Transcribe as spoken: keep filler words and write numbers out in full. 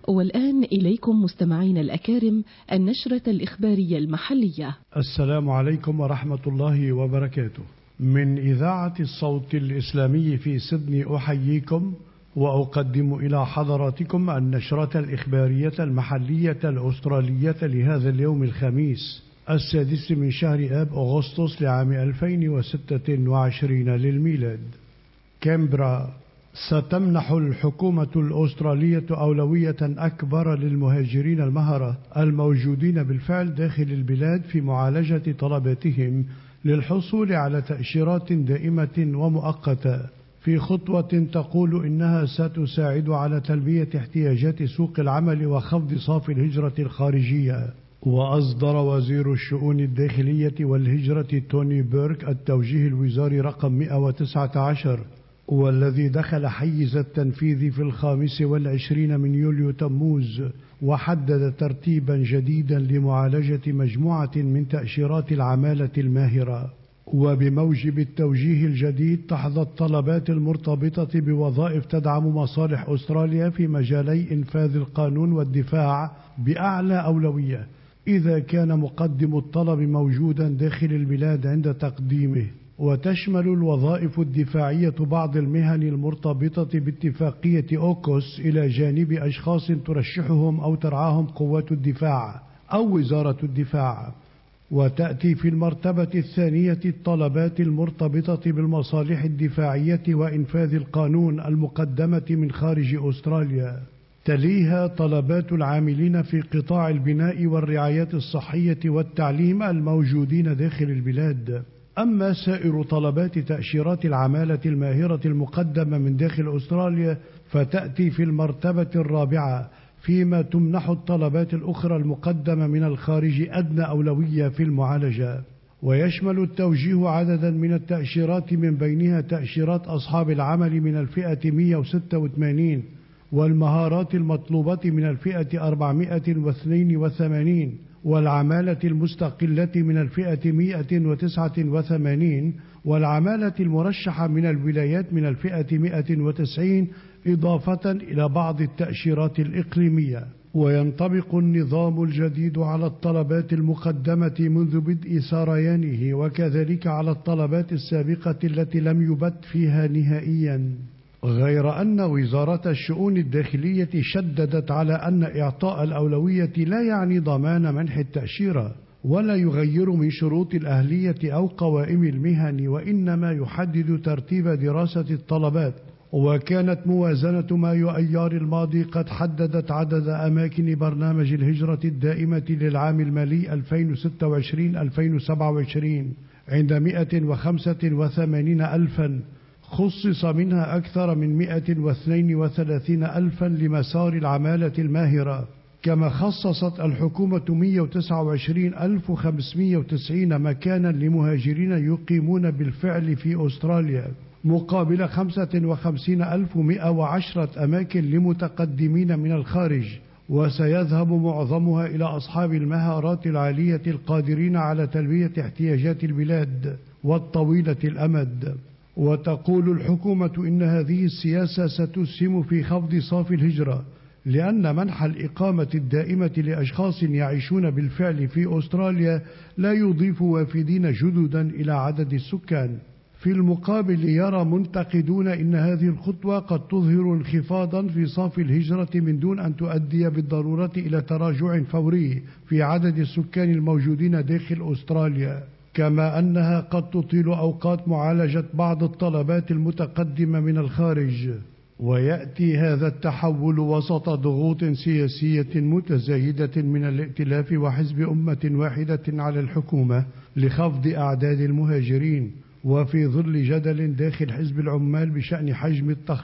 والآن إليكم مستمعين الأكارم النشرة الإخبارية المحلية. السلام عليكم ورحمة الله وبركاته. من إذاعة الصوت الإسلامي في سيدني أحييكم وأقدم إلى حضراتكم النشرة الإخبارية المحلية الأسترالية لهذا اليوم الخميس السادس من شهر آب أغسطس لعام ألفين وستة وعشرين للميلاد. كامبرا. ستمنح الحكومة الأسترالية أولوية أكبر للمهاجرين المهرة الموجودين بالفعل داخل البلاد في معالجة طلباتهم للحصول على تأشيرات دائمة ومؤقتة، في خطوة تقول إنها ستساعد على تلبية احتياجات سوق العمل وخفض صافي الهجرة الخارجية. وأصدر وزير الشؤون الداخلية والهجرة توني بيرك التوجيه الوزاري رقم مئة وتسعة عشر، والذي دخل حيز التنفيذ في الخامس والعشرين من يوليو تموز، وحدد ترتيبا جديدا لمعالجة مجموعة من تأشيرات العمالة الماهرة. وبموجب التوجيه الجديد تحظى الطلبات المرتبطة بوظائف تدعم مصالح أستراليا في مجالي إنفاذ القانون والدفاع بأعلى أولوية إذا كان مقدم الطلب موجودا داخل البلاد عند تقديمه. وتشمل الوظائف الدفاعية بعض المهن المرتبطة باتفاقية أوكوس إلى جانب أشخاص ترشحهم أو ترعاهم قوات الدفاع أو وزارة الدفاع. وتأتي في المرتبة الثانية الطلبات المرتبطة بالمصالح الدفاعية وإنفاذ القانون المقدمة من خارج أستراليا. تليها طلبات العاملين في قطاع البناء والرعاية الصحية والتعليم الموجودين داخل البلاد. أما سائر طلبات تأشيرات العمالة الماهرة المقدمة من داخل أستراليا فتأتي في المرتبة الرابعة، فيما تمنح الطلبات الأخرى المقدمة من الخارج أدنى أولوية في المعالجة. ويشمل التوجيه عددا من التأشيرات من بينها تأشيرات أصحاب العمل من الفئة مئة وستة وثمانين، والمهارات المطلوبة من الفئة أربعمئة واثنين وثمانين، والعمالة المستقلة من الفئة مئة وتسعة وثمانين، والعمالة المرشحة من الولايات من الفئة مئة وتسعين، إضافة إلى بعض التأشيرات الإقليمية. وينطبق النظام الجديد على الطلبات المقدمة منذ بدء سريانه، وكذلك على الطلبات السابقة التي لم يبت فيها نهائيا. غير أن وزارة الشؤون الداخلية شددت على أن إعطاء الأولوية لا يعني ضمان منح التأشيرة، ولا يغير من شروط الأهلية أو قوائم المهن، وإنما يحدد ترتيب دراسة الطلبات. وكانت موازنة مايو أيار الماضي قد حددت عدد أماكن برنامج الهجرة الدائمة للعام المالي ألفين وستة وعشرين ألفين وسبعة وعشرين عند مئة وخمسة وثمانين ألفا، خصص منها أكثر من مئة واثنين وثلاثين ألفا لمسار العمالة الماهرة. كما خصصت الحكومة مئة وتسعة وعشرين ألف وخمسمئة وتسعين مكانا لمهاجرين يقيمون بالفعل في أستراليا، مقابل خمسة وخمسين ألف ومئة وعشرة أماكن لمتقدمين من الخارج، وسيذهب معظمها إلى أصحاب المهارات العالية القادرين على تلبية احتياجات البلاد والطويلة الأمد. وتقول الحكومة إن هذه السياسة ستسهم في خفض صافي الهجرة، لأن منح الإقامة الدائمة لأشخاص يعيشون بالفعل في أستراليا لا يضيف وافدين جددا إلى عدد السكان. في المقابل يرى منتقدون إن هذه الخطوة قد تظهر انخفاضا في صافي الهجرة من دون أن تؤدي بالضرورة إلى تراجع فوري في عدد السكان الموجودين داخل أستراليا، كما أنها قد تطيل أوقات معالجة بعض الطلبات المتقدمة من الخارج. ويأتي هذا التحول وسط ضغوط سياسية متزايدة من الائتلاف وحزب أمة واحدة على الحكومة لخفض أعداد المهاجرين، وفي ظل جدل داخل حزب العمال بشأن حجم التخفيض